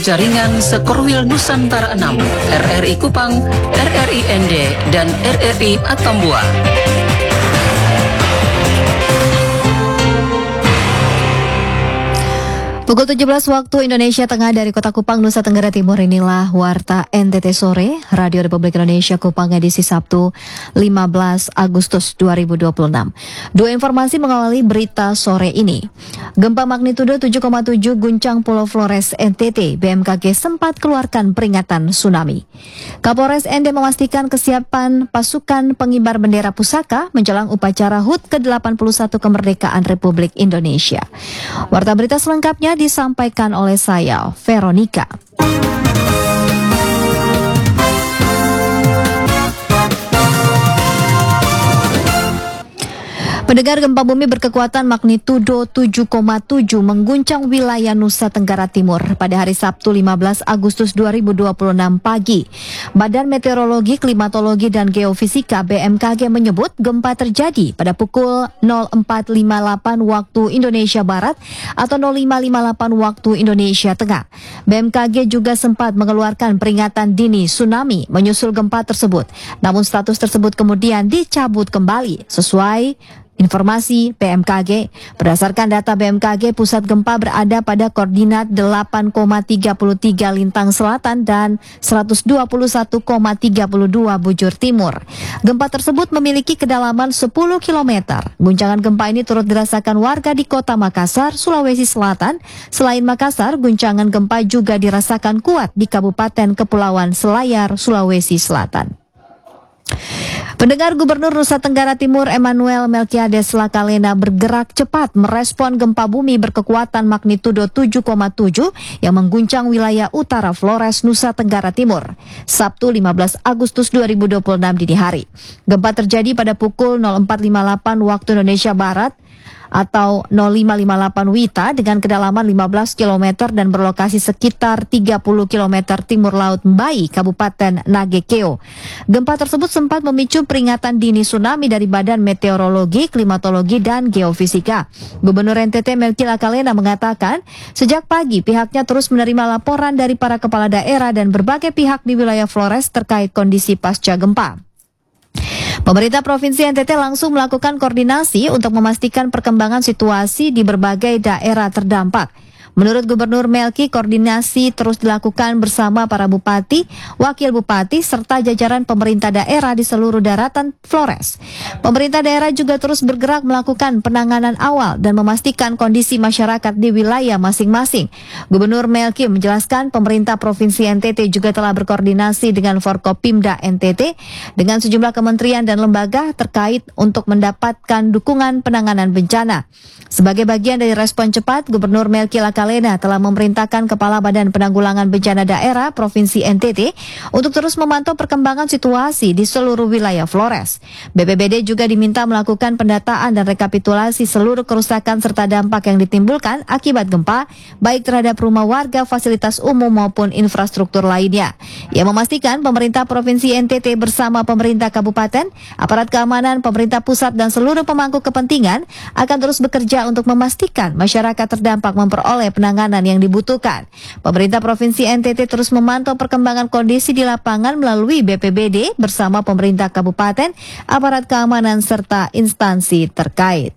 Jaringan Sekorwil Nusantara 6, RRI Kupang, RRI Ende, dan RRI Atambua. Pukul 17 waktu Indonesia Tengah dari Kota Kupang, Nusa Tenggara Timur, inilah Warta NTT Sore, Radio Republik Indonesia Kupang edisi Sabtu 15 Agustus 2026. Dua informasi mengawali berita sore ini. Gempa magnitudo 7,7 guncang Pulau Flores NTT, BMKG sempat keluarkan peringatan tsunami. Kapolres Ende memastikan kesiapan pasukan pengibar bendera pusaka menjelang upacara HUT ke-81 kemerdekaan Republik Indonesia. Warta berita selengkapnya disampaikan oleh saya, Veronica. Pendengar, gempa bumi berkekuatan magnitudo 7,7 mengguncang wilayah Nusa Tenggara Timur pada hari Sabtu 15 Agustus 2026 pagi. Badan Meteorologi, Klimatologi, dan Geofisika BMKG menyebut gempa terjadi pada pukul 04.58 waktu Indonesia Barat atau 05.58 waktu Indonesia Tengah. BMKG juga sempat mengeluarkan peringatan dini tsunami menyusul gempa tersebut. Namun status tersebut kemudian dicabut kembali sesuai informasi BMKG. Berdasarkan data BMKG, pusat gempa berada pada koordinat 8,33 lintang selatan dan 121,32 bujur timur. Gempa tersebut memiliki kedalaman 10 km. Guncangan gempa ini turut dirasakan warga di Kota Makassar, Sulawesi Selatan. Selain Makassar, guncangan gempa juga dirasakan kuat di Kabupaten Kepulauan Selayar, Sulawesi Selatan. Pendengar, Gubernur Nusa Tenggara Timur Emmanuel Melkiades Lakalena bergerak cepat merespon gempa bumi berkekuatan magnitudo 7,7 yang mengguncang wilayah utara Flores, Nusa Tenggara Timur, Sabtu 15 Agustus 2026 dini hari. Gempa terjadi pada pukul 04.58 waktu Indonesia Barat atau 05.58 WITA dengan kedalaman 15 km dan berlokasi sekitar 30 km timur laut Mbai, Kabupaten Nagekeo. Gempa tersebut sempat memicu peringatan dini tsunami dari Badan Meteorologi, Klimatologi, dan Geofisika. Gubernur NTT Melki Lakalena mengatakan, sejak pagi pihaknya terus menerima laporan dari para kepala daerah dan berbagai pihak di wilayah Flores terkait kondisi pasca gempa. Pemerintah Provinsi NTT langsung melakukan koordinasi untuk memastikan perkembangan situasi di berbagai daerah terdampak. Menurut Gubernur Melki, koordinasi terus dilakukan bersama para bupati, wakil bupati, serta jajaran pemerintah daerah di seluruh daratan Flores. Pemerintah daerah juga terus bergerak melakukan penanganan awal dan memastikan kondisi masyarakat di wilayah masing-masing. Gubernur Melki menjelaskan pemerintah Provinsi NTT juga telah berkoordinasi dengan Forkopimda NTT dengan sejumlah kementerian dan lembaga terkait untuk mendapatkan dukungan penanganan bencana. Sebagai bagian dari respon cepat, Gubernur Melki Lakalena telah memerintahkan Kepala Badan Penanggulangan Bencana Daerah Provinsi NTT untuk terus memantau perkembangan situasi di seluruh wilayah Flores. BPBD juga diminta melakukan pendataan dan rekapitulasi seluruh kerusakan serta dampak yang ditimbulkan akibat gempa, baik terhadap rumah warga, fasilitas umum maupun infrastruktur lainnya. Ia memastikan pemerintah Provinsi NTT bersama pemerintah kabupaten, aparat keamanan, pemerintah pusat, dan seluruh pemangku kepentingan akan terus bekerja untuk memastikan masyarakat terdampak memperoleh penanganan yang dibutuhkan. Pemerintah Provinsi NTT terus memantau perkembangan kondisi di lapangan melalui BPBD bersama pemerintah kabupaten, aparat keamanan, serta instansi terkait.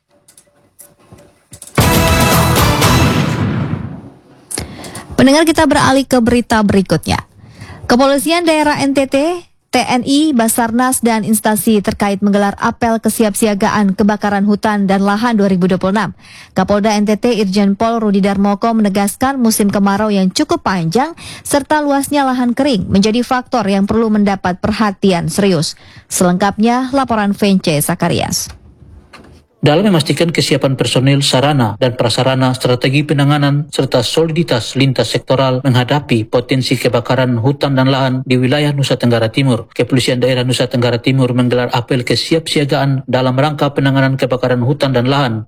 Pendengar, kita beralih ke berita berikutnya. Kepolisian daerah NTT, TNI, Basarnas, dan instansi terkait menggelar apel kesiapsiagaan kebakaran hutan dan lahan 2026. Kapolda NTT Irjen Pol Rudi Darmoko menegaskan musim kemarau yang cukup panjang serta luasnya lahan kering menjadi faktor yang perlu mendapat perhatian serius. Selengkapnya laporan Vence Sakarias. Dalam memastikan kesiapan personil, sarana, dan prasarana, strategi penanganan, serta soliditas lintas sektoral menghadapi potensi kebakaran hutan dan lahan di wilayah Nusa Tenggara Timur, Kepolisian Daerah Nusa Tenggara Timur menggelar apel kesiapsiagaan dalam rangka penanganan kebakaran hutan dan lahan atau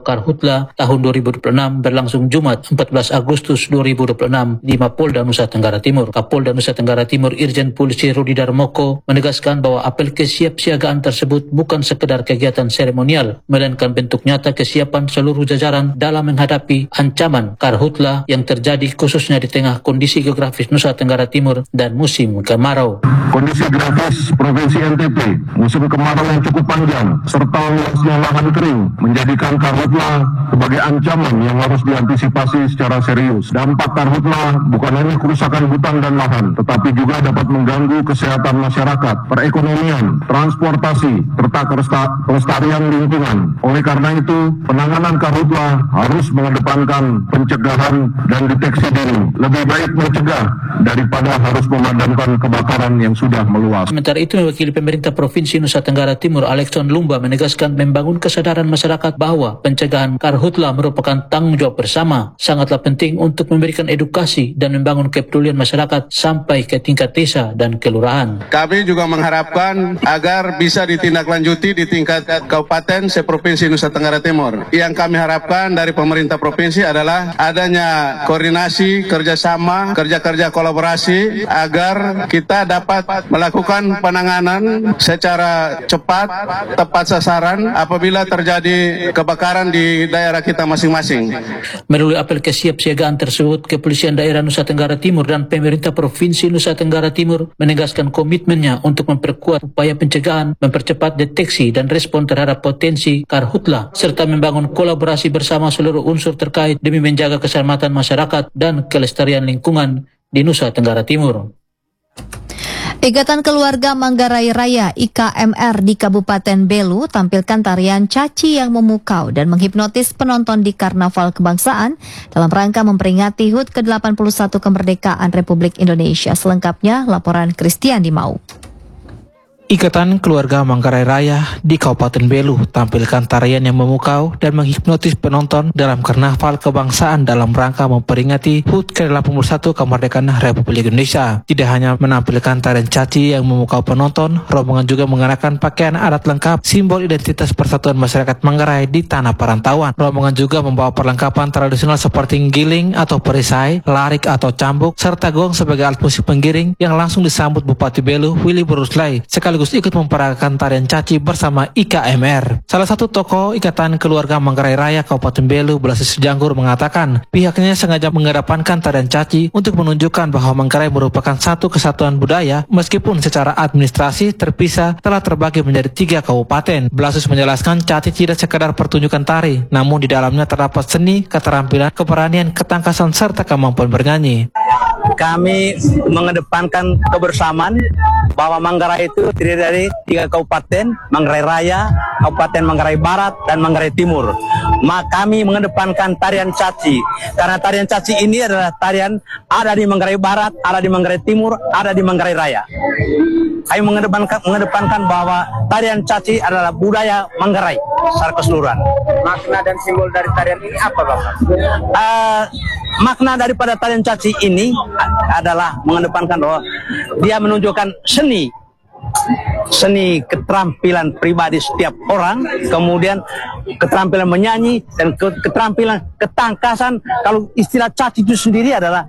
Karhutla tahun 2026 berlangsung Jumat 14 Agustus 2026 di Mapolda Nusa Tenggara Timur. Kapolda Nusa Tenggara Timur Irjen Polisi Rudi Darmoko menegaskan bahwa apel kesiapsiagaan tersebut bukan sekedar kegiatan seremonial, melainkan bentuk nyata kesiapan seluruh jajaran dalam menghadapi ancaman Karhutla yang terjadi khususnya di tengah kondisi geografis Nusa Tenggara Timur dan musim kemarau. Kondisi geografis Provinsi NTB, musim kemarau yang cukup panjang, serta luasnya lahan kering, menjadikan Karhutla sebagai ancaman yang harus diantisipasi secara serius. Dampak Karhutla bukan hanya kerusakan hutan dan lahan, tetapi juga dapat mengganggu kesehatan masyarakat, perekonomian, transportasi, serta kelestarian lingkungan. Oleh karena itu, penanganan Karhutla harus mengedepankan pencegahan dan deteksi dini. Lebih baik mencegah daripada harus memadamkan kebakaran yang sudah meluas. Sementara itu, mewakili pemerintah Provinsi Nusa Tenggara Timur, Alexon Lumba menegaskan membangun kesadaran masyarakat bahwa pencegahan Karhutla merupakan tanggung jawab bersama. Sangatlah penting untuk memberikan edukasi dan membangun kepedulian masyarakat sampai ke tingkat desa dan kelurahan. Kami juga mengharapkan agar bisa ditindaklanjuti di tingkat kabupaten seprovinsi Nusa Tenggara Timur. Yang kami harapkan dari pemerintah provinsi adalah adanya koordinasi, kerjasama, kerja-kerja kolaborasi agar kita dapat melakukan penanganan secara cepat, tepat sasaran apabila terjadi kebakaran di daerah kita masing-masing. Melalui apel kesiapsiagaan tersebut, Kepolisian Daerah Nusa Tenggara Timur dan pemerintah Provinsi Nusa Tenggara Timur menegaskan komitmennya untuk memperkuat upaya pencegahan, mempercepat deteksi dan respon terhadap potensi Karhutla, serta membangun kolaborasi bersama seluruh unsur terkait demi menjaga keselamatan masyarakat dan kelestarian lingkungan di Nusa Tenggara Timur. Ikatan Keluarga Manggarai Raya IKMR di Kabupaten Belu tampilkan tarian caci yang memukau dan menghipnotis penonton di Karnaval Kebangsaan dalam rangka memperingati HUT ke-81 kemerdekaan Republik Indonesia. Selengkapnya laporan Christian Dimau. Ikatan Keluarga Manggarai Raya di Kabupaten Belu tampilkan tarian yang memukau dan menghipnotis penonton dalam Karnaval Kebangsaan dalam rangka memperingati HUT ke-81 kemerdekaan Republik Indonesia. Tidak hanya menampilkan tarian caci yang memukau penonton, rombongan juga mengenakan pakaian adat lengkap simbol identitas persatuan masyarakat Manggarai di tanah perantauan. Rombongan juga membawa perlengkapan tradisional seperti giling atau perisai, larik atau cambuk, serta gong sebagai alat musik penggiring yang langsung disambut Bupati Belu Willy Buruslay, sekaligus ikut memperagakan tarian caci bersama IKMR. Salah satu tokoh Ikatan Keluarga Manggarai Raya Kabupaten Belu, Blasis Janggur, mengatakan pihaknya sengaja mengedepankan tarian caci untuk menunjukkan bahwa Manggarai merupakan satu kesatuan budaya meskipun secara administrasi terpisah telah terbagi menjadi 3 kabupaten. Blasis menjelaskan caci tidak sekadar pertunjukan tari, namun di dalamnya terdapat seni, keterampilan, keberanian, ketangkasan, serta kemampuan bernyanyi. Kami mengedepankan kebersamaan bahwa Manggarai itu terdiri dari 3 kabupaten, Manggarai Raya, Kabupaten Manggarai Barat, dan Manggarai Timur. Maka kami mengedepankan tarian caci, karena tarian caci ini adalah tarian ada di Manggarai Barat, ada di Manggarai Timur, ada di Manggarai Raya. Kami mengedepankan bahwa tarian caci adalah budaya Manggarai secara keseluruhan. Makna dan simbol dari tarian ini apa, Bapak? Makna daripada tarian caci ini adalah mengedepankan bahwa dia menunjukkan seni keterampilan pribadi setiap orang, kemudian keterampilan menyanyi dan keterampilan ketangkasan. Kalau istilah caci itu sendiri adalah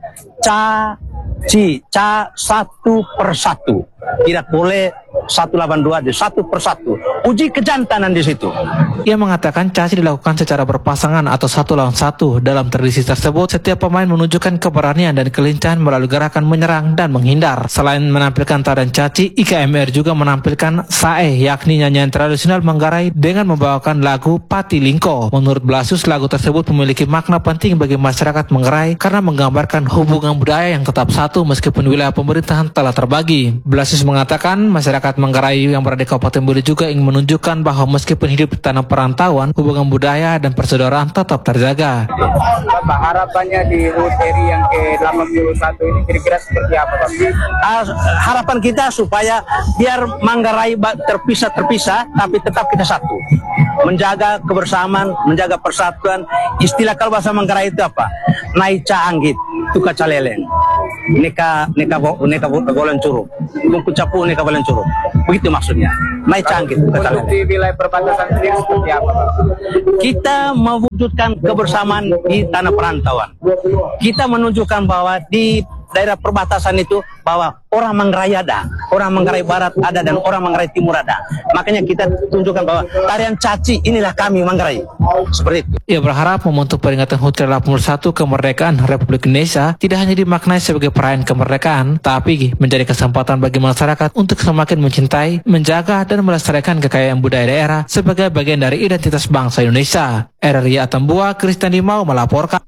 satu persatu, tidak boleh 182, di satu persatu. Uji kejantanan di situ. Ia mengatakan caci dilakukan secara berpasangan atau 1 lawan 1. Dalam tradisi tersebut, setiap pemain menunjukkan keberanian dan kelincahan melalui gerakan menyerang dan menghindar. Selain menampilkan tarian caci, IKMR juga menampilkan sae, yakni nyanyian tradisional Manggarai dengan membawakan lagu Pati Lingko. Menurut Blasus, lagu tersebut memiliki makna penting bagi masyarakat Manggarai karena menggambarkan hubungan budaya yang tetap satu meskipun wilayah pemerintahan telah terbagi. Blasus mengatakan masyarakat Manggarai yang berada di Kabupaten Belu juga ingin menunjukkan bahwa meskipun hidup di tanah perantauan, hubungan budaya dan persaudaraan tetap terjaga. Bapak, harapannya di HUT RI yang ke-81 ini kira-kira seperti apa, Bapak? Harapan kita supaya biar Manggarai terpisah, tapi tetap kita satu. Menjaga kebersamaan, menjaga persatuan. Istilah kalau bahasa Manggarai itu apa? Naica anggit, tuka caleleng. Neka golan curug. Bungku capu neka golan curug. Begitu maksudnya. mai canggih. Untuk di wilayah perbatasan sendiri seperti apa, Pak? Kita mewujudkan kebersamaan di tanah perantauan. Kita menunjukkan bahwa di daerah perbatasan itu bahwa orang Manggarai ada, orang Manggarai Barat ada, dan orang Manggarai Timur ada. Makanya kita tunjukkan bahwa tarian caci inilah kami Manggarai. Seperti itu. Ia berharap momentum peringatan HUT ke-81 kemerdekaan Republik Indonesia tidak hanya dimaknai sebagai perayaan kemerdekaan, tapi menjadi kesempatan bagi masyarakat untuk semakin mencintai, menjaga, dan melestarikan kekayaan budaya daerah sebagai bagian dari identitas bangsa Indonesia. RRI Atambua, Kristan Dimau melaporkan.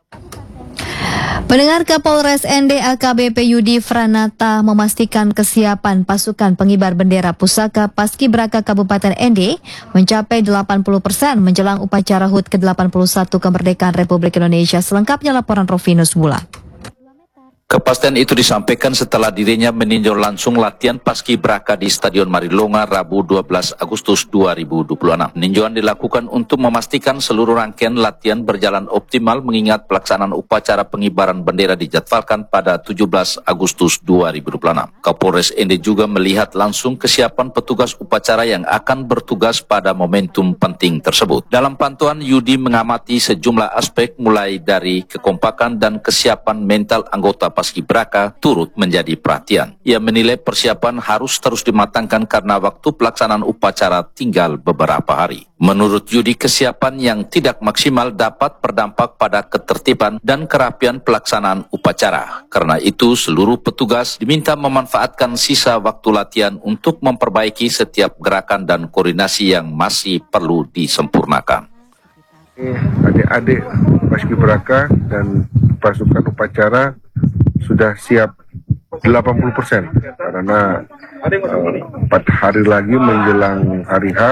Pendengar, Kapolres ND AKBP Yudi Franata memastikan kesiapan pasukan pengibar bendera pusaka Paskibraka Kabupaten ND mencapai 80% menjelang upacara HUT ke-81 kemerdekaan Republik Indonesia. Selengkapnya laporan Rovinus Bula. Kepastian itu disampaikan setelah dirinya meninjau langsung latihan Paskibraka di Stadion Marilonga Rabu 12 Agustus 2026. Peninjauan dilakukan untuk memastikan seluruh rangkaian latihan berjalan optimal mengingat pelaksanaan upacara pengibaran bendera dijadwalkan pada 17 Agustus 2026. Kapolres ND juga melihat langsung kesiapan petugas upacara yang akan bertugas pada momentum penting tersebut. Dalam pantauan, Yudi mengamati sejumlah aspek mulai dari kekompakan dan kesiapan mental anggota Paskibraka turut menjadi perhatian. Ia menilai persiapan harus terus dimatangkan karena waktu pelaksanaan upacara tinggal beberapa hari. Menurut Yudi, kesiapan yang tidak maksimal dapat berdampak pada ketertiban dan kerapian pelaksanaan upacara. Karena itu, seluruh petugas diminta memanfaatkan sisa waktu latihan untuk memperbaiki setiap gerakan dan koordinasi yang masih perlu disempurnakan. Adik-adik Paskibraka dan pasukan upacara sudah siap 80% karena 4 hari lagi menjelang hari H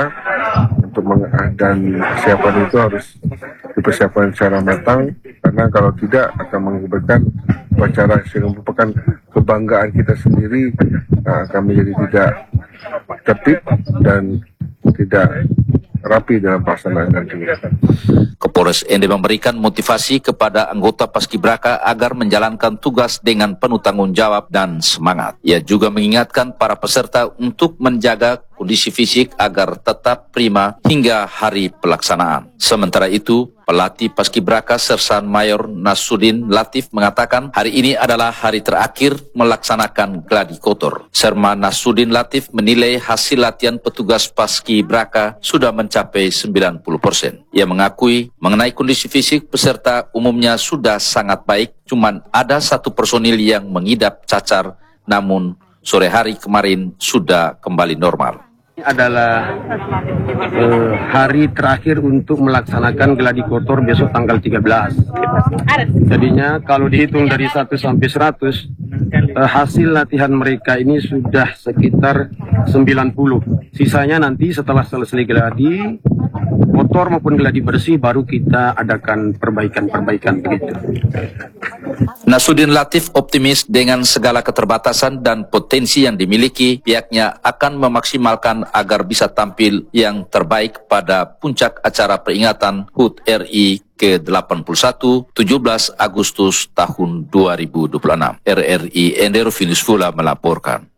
dan persiapan itu harus dipersiapkan secara matang karena kalau tidak akan mengakibatkan upacara yang merupakan kebanggaan kita sendiri akan menjadi tidak tertib dan tidak rapi dalam pelaksanaan nanti. Kapolres ND memberikan motivasi kepada anggota Paskibraka agar menjalankan tugas dengan penuh tanggung jawab dan semangat. Ia juga mengingatkan para peserta untuk menjaga kondisi fisik agar tetap prima hingga hari pelaksanaan. Sementara itu, pelatih Paskibraka Sersan Mayor Nasudin Latif mengatakan hari ini adalah hari terakhir melaksanakan gladi kotor. Serma Nasudin Latif menilai hasil latihan petugas Paskibraka sudah mencapai 90%. Ia mengakui mengenai kondisi fisik peserta umumnya sudah sangat baik, cuman ada satu personil yang mengidap cacar, namun sore hari kemarin sudah kembali normal. Ini adalah hari terakhir untuk melaksanakan gladi kotor besok tanggal 13. Jadinya kalau dihitung dari 1 sampai 100, hasil latihan mereka ini sudah sekitar 90. Sisanya nanti setelah selesai gladi kotor maupun gladi bersih baru kita adakan perbaikan-perbaikan begitu. Nasudin Latif optimis dengan segala keterbatasan dan potensi yang dimiliki, pihaknya akan memaksimalkan agar bisa tampil yang terbaik pada puncak acara peringatan HUT RI ke-81 17 Agustus tahun 2026. RRI Endero Finusfula melaporkan.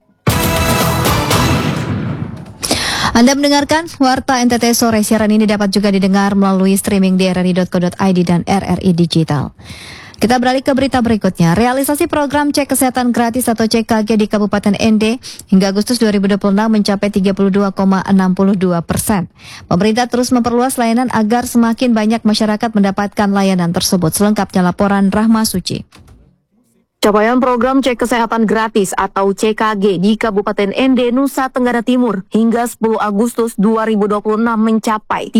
Anda mendengarkan Warta NTT Sore. Siaran ini dapat juga didengar melalui streaming di rri.co.id dan RRI Digital. Kita beralih ke berita berikutnya. Realisasi program cek kesehatan gratis atau CKG di Kabupaten ND hingga Agustus 2026 mencapai 32,62%. Pemerintah terus memperluas layanan agar semakin banyak masyarakat mendapatkan layanan tersebut. Selengkapnya laporan Rahma Suci. Capaian program cek kesehatan gratis atau CKG di Kabupaten ND Nusa Tenggara Timur hingga 10 Agustus 2026 mencapai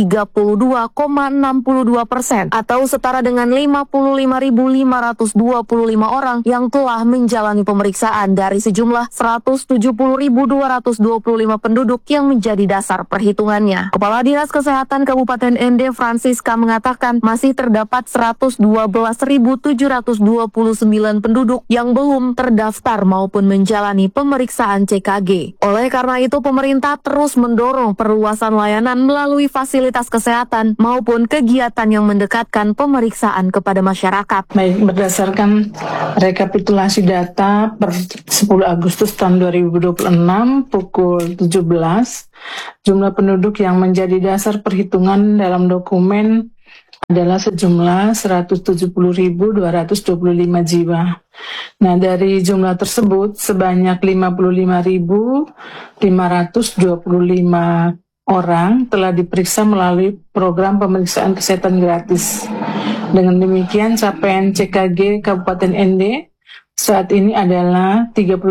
32,62% atau setara dengan 55.525 orang yang telah menjalani pemeriksaan dari sejumlah 170.225 penduduk yang menjadi dasar perhitungannya. Kepala Dinas Kesehatan Kabupaten ND Francisca mengatakan masih terdapat 112.729 penduduk penduduk yang belum terdaftar maupun menjalani pemeriksaan CKG. Oleh karena itu, pemerintah terus mendorong perluasan layanan melalui fasilitas kesehatan maupun kegiatan yang mendekatkan pemeriksaan kepada masyarakat. Baik, berdasarkan rekapitulasi data per 10 Agustus tahun 2026 pukul 17, jumlah penduduk yang menjadi dasar perhitungan dalam dokumen adalah sejumlah 170.225 jiwa. Nah, dari jumlah tersebut sebanyak 55.525 orang telah diperiksa melalui program pemeriksaan kesehatan gratis. Dengan demikian, capaian CKG Kabupaten ND saat ini adalah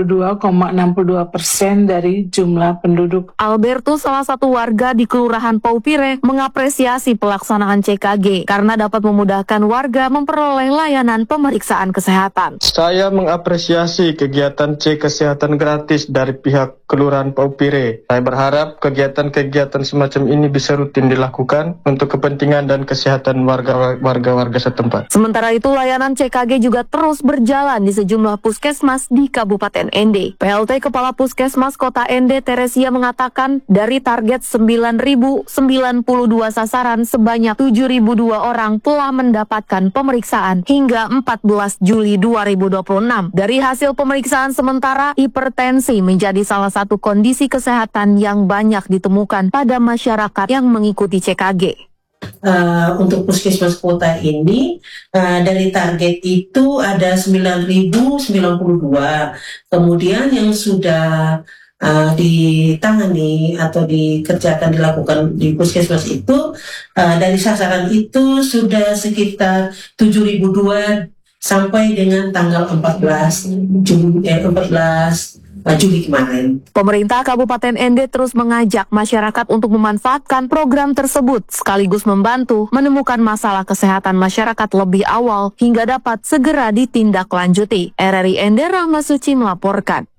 32,62% dari jumlah penduduk. Albertus, salah satu warga di Kelurahan Paupire, mengapresiasi pelaksanaan CKG karena dapat memudahkan warga memperoleh layanan pemeriksaan kesehatan. Saya mengapresiasi kegiatan cek kesehatan gratis dari pihak Kelurahan Paupire. Saya berharap kegiatan-kegiatan semacam ini bisa rutin dilakukan untuk kepentingan dan kesehatan warga-warga setempat. Sementara itu, layanan CKG juga terus berjalan di sejumlah puskesmas di Kabupaten ND. PLT Kepala Puskesmas Kota ND, Teresia, mengatakan dari target 9.092 sasaran, sebanyak 7.002 orang telah mendapatkan pemeriksaan hingga 14 Juli 2026. Dari hasil pemeriksaan sementara, hipertensi menjadi salah satu kondisi kesehatan yang banyak ditemukan pada masyarakat yang mengikuti CKG. Untuk puskesmas kota ini dari target itu ada 9.092, kemudian yang sudah ditangani atau dilakukan di puskesmas itu dari sasaran itu sudah sekitar 7.002 sampai dengan tanggal 14 Juli kemarin. Pemerintah Kabupaten ND terus mengajak masyarakat untuk memanfaatkan program tersebut sekaligus membantu menemukan masalah kesehatan masyarakat lebih awal hingga dapat segera ditindaklanjuti. RRI ND, Rahma Suci melaporkan.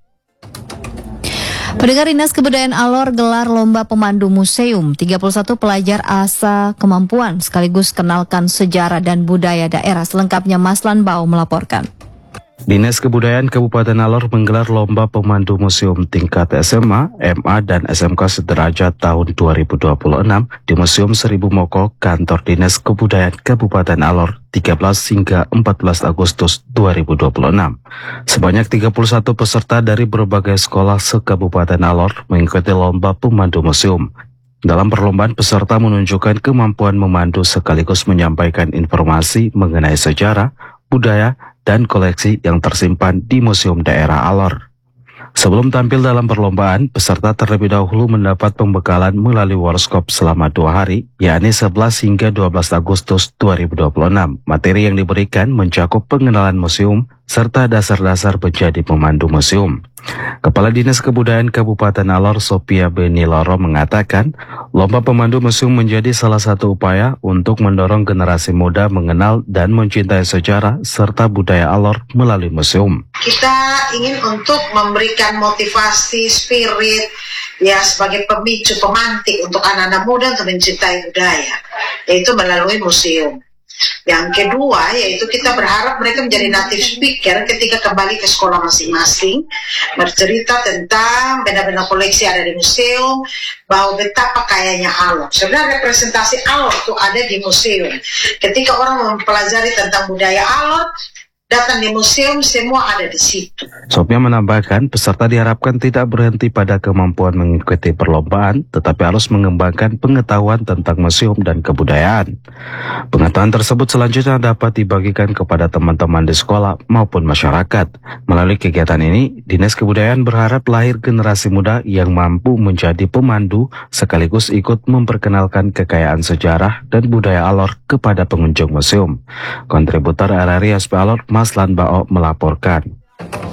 Pendengar, Dinas Kebudayaan Alor gelar lomba pemandu museum. 31 pelajar asa kemampuan sekaligus kenalkan sejarah dan budaya daerah. Selengkapnya Maslan Bao melaporkan. Dinas Kebudayaan Kabupaten Alor menggelar lomba pemandu museum tingkat SMA, MA, dan SMK sederajat tahun 2026 di Museum Seribu Moko, kantor Dinas Kebudayaan Kabupaten Alor, 13 hingga 14 Agustus 2026. Sebanyak 31 peserta dari berbagai sekolah se-Kabupaten Alor mengikuti lomba pemandu museum. Dalam perlombaan, peserta menunjukkan kemampuan memandu sekaligus menyampaikan informasi mengenai sejarah, budaya, dan koleksi yang tersimpan di Museum Daerah Alor. Sebelum tampil dalam perlombaan, peserta terlebih dahulu mendapat pembekalan melalui workshop selama 2 hari, yakni 11 hingga 12 Agustus 2026. Materi yang diberikan mencakup pengenalan museum, serta dasar-dasar menjadi pemandu museum. Kepala Dinas Kebudayaan Kabupaten Alor, Sophia Beniloro, mengatakan, lomba pemandu museum menjadi salah satu upaya untuk mendorong generasi muda mengenal dan mencintai sejarah serta budaya Alor melalui museum. Kita ingin untuk memberikan motivasi, spirit, ya sebagai pemicu, pemantik untuk anak-anak muda untuk mencintai budaya, yaitu melalui museum. Yang kedua, yaitu kita berharap mereka menjadi native speaker ketika kembali ke sekolah masing-masing, bercerita tentang benda-benda koleksi ada di museum, bahwa betapa kayanya Alor. Sebenarnya representasi Alor itu ada di museum. Ketika orang mempelajari tentang budaya Alor, datang di museum, semua ada di situ. Sophia menambahkan, peserta diharapkan tidak berhenti pada kemampuan mengikuti perlombaan, tetapi harus mengembangkan pengetahuan tentang museum dan kebudayaan. Pengetahuan tersebut selanjutnya dapat dibagikan kepada teman-teman di sekolah maupun masyarakat. Melalui kegiatan ini, Dinas Kebudayaan berharap lahir generasi muda yang mampu menjadi pemandu sekaligus ikut memperkenalkan kekayaan sejarah dan budaya Alor kepada pengunjung museum. Kontributor RRI SP Alor, Maslan Bao melaporkan.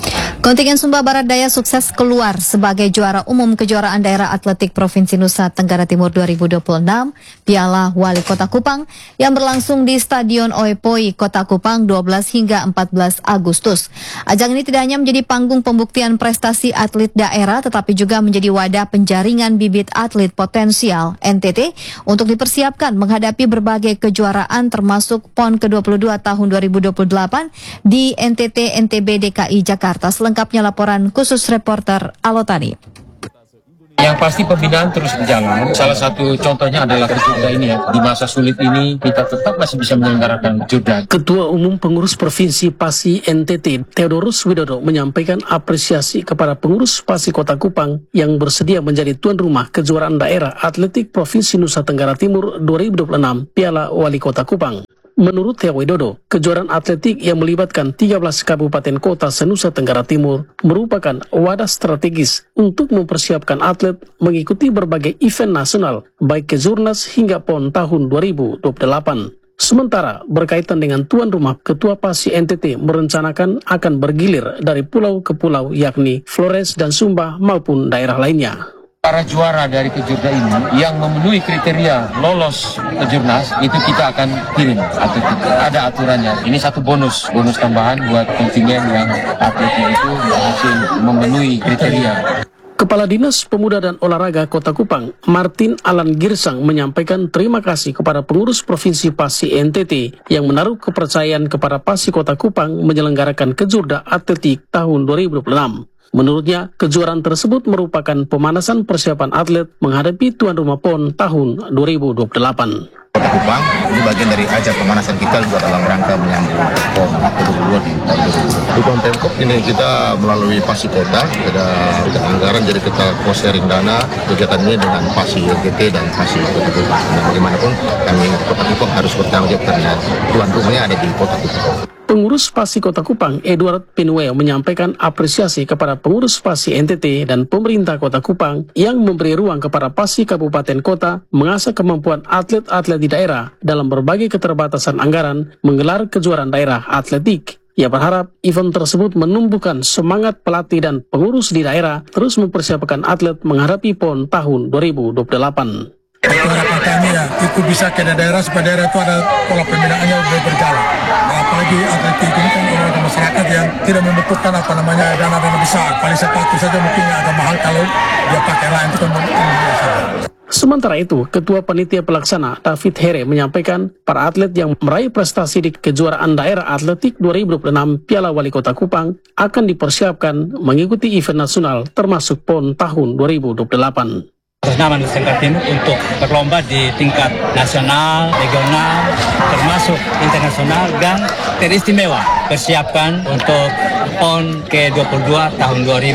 Kontingen Sumba Barat Daya sukses keluar sebagai juara umum kejuaraan daerah atletik Provinsi Nusa Tenggara Timur 2026 Piala Wali Kota Kupang yang berlangsung di Stadion Oepoi, Kota Kupang 12 hingga 14 Agustus. Ajang ini tidak hanya menjadi panggung pembuktian prestasi atlet daerah tetapi juga menjadi wadah penjaringan bibit atlet potensial NTT untuk dipersiapkan menghadapi berbagai kejuaraan termasuk PON ke-22 tahun 2028 di NTT NTB DKI Jakarta. Selengkapnya laporan khusus reporter Alotani. Yang pasti pembinaan terus berjalan. Salah satu contohnya adalah Jurda ini ya. Di masa sulit ini kita tetap masih bisa menyelenggarakan Jurda. Ketua Umum Pengurus Provinsi Pasi NTT, Theodorus Widodo menyampaikan apresiasi kepada pengurus Pasi Kota Kupang yang bersedia menjadi tuan rumah kejuaraan daerah atletik Provinsi Nusa Tenggara Timur 2026 Piala Wali Kota Kupang. Menurut Theo Widodo, kejuaraan atletik yang melibatkan 13 kabupaten kota se-Nusa Tenggara Timur merupakan wadah strategis untuk mempersiapkan atlet mengikuti berbagai event nasional, baik Kejurnas hingga PON tahun 2028. Sementara berkaitan dengan tuan rumah, Ketua Pasi NTT merencanakan akan bergilir dari pulau ke pulau yakni Flores dan Sumba maupun daerah lainnya. Para juara dari Kejurda ini yang memenuhi kriteria lolos Kejurnas itu kita akan kirim atau ada aturannya. Ini satu bonus tambahan buat kontingen yang atletnya itu berhasil memenuhi kriteria. Kepala Dinas Pemuda dan Olahraga Kota Kupang, Martin Alan Girsang menyampaikan terima kasih kepada pengurus Provinsi Pasi NTT yang menaruh kepercayaan kepada Pasi Kota Kupang menyelenggarakan Kejurda Atletik tahun 2026. Menurutnya, kejuaraan tersebut merupakan pemanasan persiapan atlet menghadapi tuan rumah PON tahun 2028. Kota Kupang ini bagian dari ajang pemanasan kita juga dalam rangka menyambut PON ke-22 di tahun 2020. Di PON Pemkop ini kita melalui Pasi Kota, ada anggaran jadi kita co-sharing dana kegiatan ini dengan Pasi NTT dan Pasi Kota Kupang. Dan bagaimanapun kami Kota Kupang harus bertanggung jawab karena tuan rumahnya ada di Kota Kupang. Pengurus Pasi Kota Kupang, Edward Pinweo, menyampaikan apresiasi kepada pengurus Pasi NTT dan pemerintah Kota Kupang yang memberi ruang kepada Pasi Kabupaten Kota mengasah kemampuan atlet-atlet di daerah dalam berbagai keterbatasan anggaran menggelar kejuaraan daerah atletik. Ia berharap event tersebut menumbuhkan semangat pelatih dan pengurus di daerah terus mempersiapkan atlet menghadapi PON tahun 2028. Harapan kami ya itu bisa ke daerah supaya daerah itu ada pola pembinaannya lebih berjalan. Apalagi atletik ini kan olahraga masyarakat yang tidak membutuhkan dana besar. Paling sepatu saja mungkin agak mahal kalau dia pakai lain itu kan biasa. Sementara itu, Ketua Panitia Pelaksana David Here menyampaikan para atlet yang meraih prestasi di kejuaraan daerah atletik 2026 Piala Wali Kota Kupang akan dipersiapkan mengikuti event nasional termasuk PON tahun 2028. Nama Nusa Tenggara Timur untuk berlomba di tingkat nasional, regional, termasuk internasional dan teristimewa persiapan untuk PON ke-22 tahun 2020.